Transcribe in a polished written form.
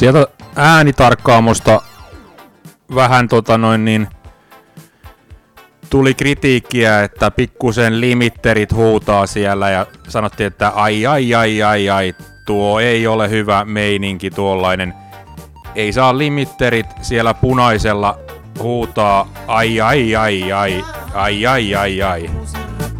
Sieltä äänitarkkaamosta vähän tuli kritiikkiä, että pikkusen limitterit huutaa siellä ja sanottiin, että ai, tuo ei ole hyvä meininki tuollainen. Ei saa limitterit siellä punaisella huutaa ai.